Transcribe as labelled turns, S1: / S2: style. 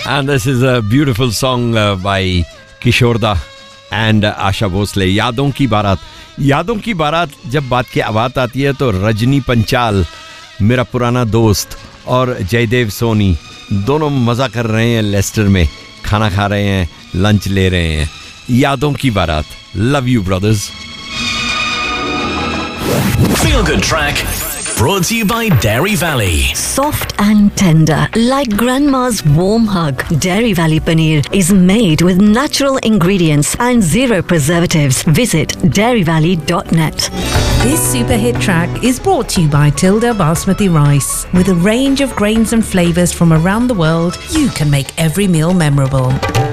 S1: And this is a beautiful song by Kishore Da and Asha Bhosle. यादों की बारात. यादों की बारात जब बात आती है तो रजनी पंचाल, मेरा पुराना दोस्त, और जयदेव सोनी दोनों मज़ा कर रहे हैं लेस्टर में, खाना खा रहे हैं, लंच ले रहे हैं. यादों की बारात. Love you brothers.
S2: Feel Good Track brought to you by Dairy Valley.
S3: Soft and tender, like grandma's warm hug. Dairy Valley Paneer is made with natural ingredients and zero preservatives. Visit dairyvalley.net.
S4: This super hit track is brought to you by Tilda Basmati Rice. With a range of grains and flavours from around the world, you can make every meal memorable.